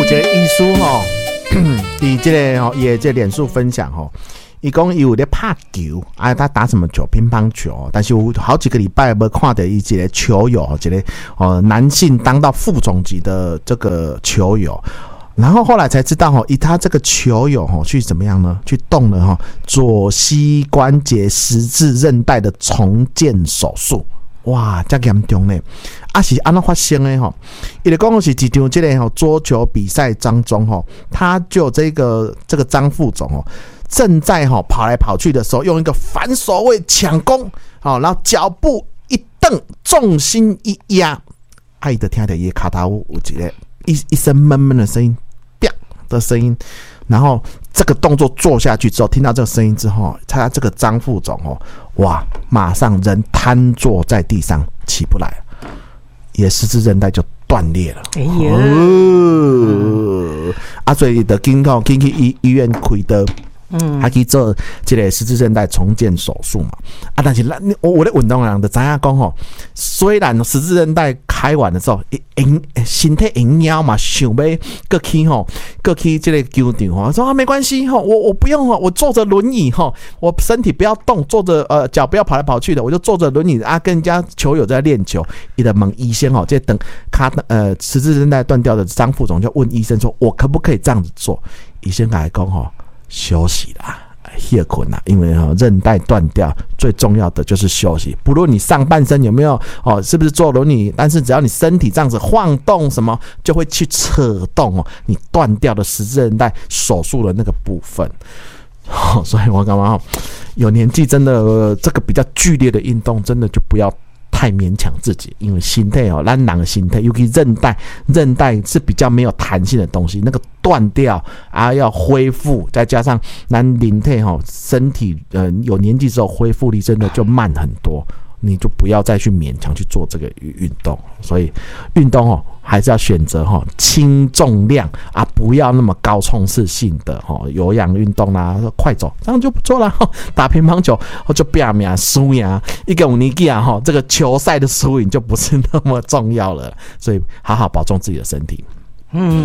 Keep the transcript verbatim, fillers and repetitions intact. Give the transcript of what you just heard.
一个医师吼，伫这个吼，伊的这脸书分享吼，伊讲伊有咧拍球，啊，他打什么球？乒乓球，但是有好几个礼拜没看到伊一个球友，一个哦男性当到副总级的这个球友。然后后来才知道哈，以他这个球友哈去怎么样呢？去动了哈左膝关节十字韧带的重建手术，哇，这严重呢！啊是安怎发生的哈？伊咧讲的是一场这个哈桌球比赛当中哈，他就这个这个张副总哦，正在哈跑来跑去的时候，用一个反手位抢攻，好，然后脚步一蹬，重心一压，啊，伊就听到伊卡头有一个一一声闷闷的声音。的声音，然后这个动作做下去之后，听到这个声音之后，他这个张副总哦，哇，马上人瘫坐在地上，起不来，也十字韧带就断裂了。哎呀，哦、啊，所以的紧到紧去医医院开刀。嗯，还可以做这个十字韧带重建手术嘛？啊，但是我我的运动人就知影讲吼，虽然十字韧带开完的时候，身体会腰嘛，想要过去吼，过去这个球场吼，说啊没关系吼，我我不用吼，我坐着轮椅吼，我身体不要动，坐着呃脚不要跑来跑去的，我就坐着轮椅啊，跟人家球友在练球。伊的问医生吼，这等卡呃十字韧带断掉的张副总就问医生说，我可不可以这样子做？医生跟他讲吼。休息啦，歇困啦，因为哈韧带断掉，最重要的就是休息。不论你上半身有没有哦，是不是坐轮椅，但是只要你身体这样子晃动什么，就会去扯动哦你断掉的十字韧带手术的那个部分。哦、所以我干嘛有年纪真的、呃、这个比较剧烈的运动，真的就不要。太勉强自己，因为心态哦，咱人的心态，尤其韧带，韧带是比较没有弹性的东西，那个断掉啊，要恢复，再加上咱人体哈，身体呃有年纪之后恢复力真的就慢很多，你就不要再去勉强去做这个运动。所以运动哦，还是要选择哈轻重量啊，不要那么高冲刺性的哈有氧运动啦、啊，快走这样就不错啦。打乒乓球就拼命输赢，一个五年纪啊哈，这个球赛的输赢就不是那么重要了。所以好好保重自己的身体。嗯。